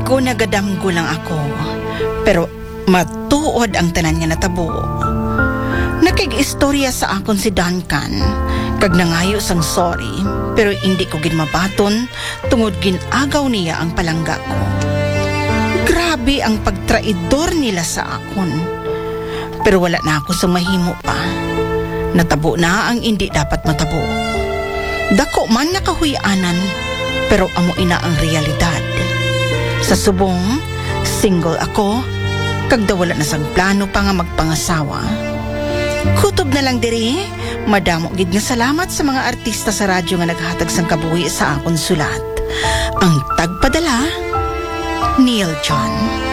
Kung nagadamgo lang ako, pero matuod ang tanan nga natabo. Nakig-istorya sa akon si Duncan, kag nangayo sang sorry, pero hindi ko ginmabaton tungod ginagaw niya ang palangga ko. Grabe ang pagtraidor nila sa akon. Pero wala na ako sa mahimo pa. Natabo na ang hindi dapat matabo. Dako man nakahuyanan, pero amo ina ang realidad. Sa subong, single ako, kagda wala na sang plano pa nga magpangasawa. Kutob na lang diri, madamo gid nga salamat sa mga artista sa radyo nga naghatag sang kabuhi sa akon sulat. Ang tagpadala, Neil John.